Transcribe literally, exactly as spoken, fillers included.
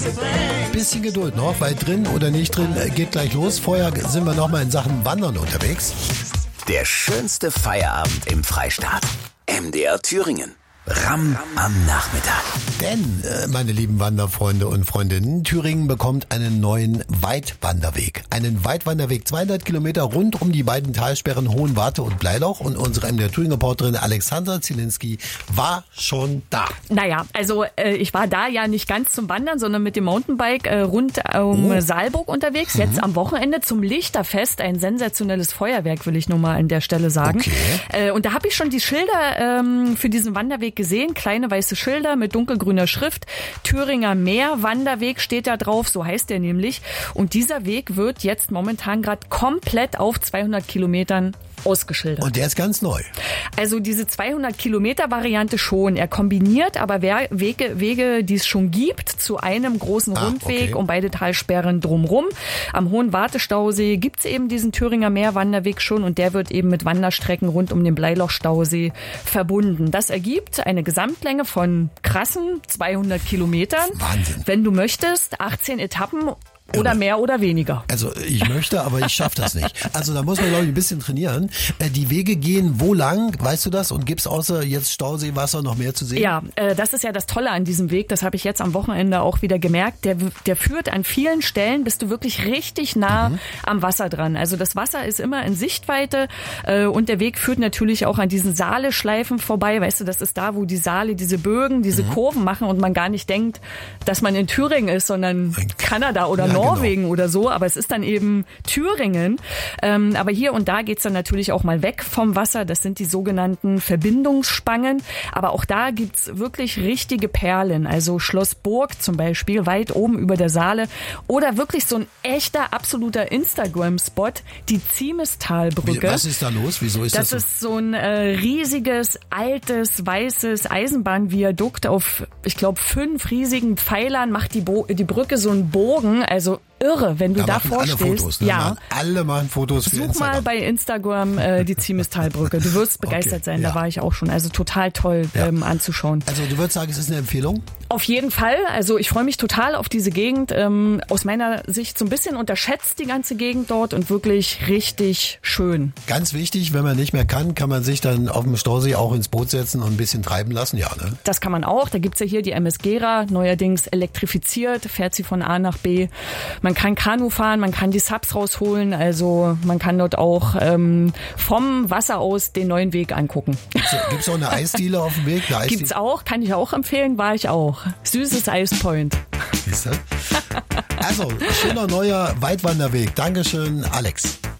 Bisschen Geduld noch, weil drin oder nicht drin geht gleich los. Vorher sind wir nochmal in Sachen Wandern unterwegs. Der schönste Feierabend im Freistaat. M D R Thüringen. Ramm am Nachmittag. Denn, äh, meine lieben Wanderfreunde und Freundinnen, Thüringen bekommt einen neuen Weitwanderweg. Einen Weitwanderweg, zweihundert Kilometer rund um die beiden Talsperren Hohenwarte und Bleiloch. Und unsere M D R Thüringen-Reporterin Alexandra Zielinski war schon da. Naja, also äh, ich war da ja nicht ganz zum Wandern, sondern mit dem Mountainbike äh, rund um oh. Saalburg unterwegs. Jetzt mhm. am Wochenende zum Lichterfest. Ein sensationelles Feuerwerk, will ich nur mal an der Stelle sagen. Okay. Äh, und da habe ich schon die Schilder ähm, für diesen Wanderweg gesehen. Kleine weiße Schilder mit dunkelgrüner Schrift. Thüringer Meer Wanderweg steht da drauf, so heißt der nämlich. Und dieser Weg wird jetzt momentan gerade komplett auf zweihundert Kilometern ausgeschildert. Und der ist ganz neu. Also diese zweihundert Kilometer Variante schon. Er kombiniert aber Wege, Wege, die es schon gibt, zu einem großen ah, Rundweg okay. um beide Talsperren drumrum. Am Hohenwarte-Stausee gibt es eben diesen Thüringer Meerwanderweg schon und der wird eben mit Wanderstrecken rund um den Bleiloch-Stausee verbunden. Das ergibt eine Gesamtlänge von krassen zweihundert Kilometern. Wahnsinn. Wenn du möchtest, achtzehn Etappen. Oder mehr oder weniger. Also ich möchte, aber ich schaffe das nicht. Also da muss man, glaube ich, ein bisschen trainieren. Die Wege gehen wo lang? Weißt du das? Und gibt's außer jetzt Stauseewasser noch mehr zu sehen? Ja, das ist ja das Tolle an diesem Weg. Das habe ich jetzt am Wochenende auch wieder gemerkt. Der, der führt an vielen Stellen, bist du wirklich richtig nah mhm. am Wasser dran. Also das Wasser ist immer in Sichtweite und der Weg führt natürlich auch an diesen Saale-Schleifen vorbei. Weißt du, das ist da, wo die Saale diese Bögen, diese mhm. Kurven machen und man gar nicht denkt, dass man in Thüringen ist, sondern Kanada oder ja, Norwegen genau. oder so, aber es ist dann eben Thüringen. Ähm, aber hier und da geht's dann natürlich auch mal weg vom Wasser. Das sind die sogenannten Verbindungsspangen. Aber auch da gibt's wirklich richtige Perlen. Also Schloss Burg zum Beispiel, weit oben über der Saale. Oder wirklich so ein echter, absoluter Instagram-Spot, die Ziemestalbrücke. Was ist da los? Wieso ist das, das so? Das ist so ein äh, riesiges, altes, weißes Eisenbahnviadukt auf, ich glaube, fünf riesigen Pfeilern, macht die, Bo- die Brücke so einen Bogen. Also irre, wenn du da, da vorstehst. Alle Fotos, ne? Ja. Alle machen Fotos für Such Instagram. mal bei Instagram äh, die Ziemestalbrücke. Du wirst begeistert okay, sein, ja. Da war ich auch schon. Also total toll ja. ähm, anzuschauen. Also du würdest sagen, es ist eine Empfehlung? Auf jeden Fall. Also ich freue mich total auf diese Gegend. Ähm, aus meiner Sicht so ein bisschen unterschätzt die ganze Gegend dort und wirklich richtig schön. Ganz wichtig, wenn man nicht mehr kann, kann man sich dann auf dem Stausee auch ins Boot setzen und ein bisschen treiben lassen. Ja, ne? Das kann man auch. Da gibt's ja hier die M S Gera, neuerdings elektrifiziert, fährt sie von A nach B. Man kann Kanu fahren, man kann die Subs rausholen, also man kann dort auch ähm, vom Wasser aus den neuen Weg angucken. Gibt's auch eine Eisdiele auf dem Weg? Eine Eisdiele? Gibt's auch, kann ich auch empfehlen, war ich auch. Süßes Eispoint. Siehst du? Also, schöner neuer Weitwanderweg. Dankeschön, Alex.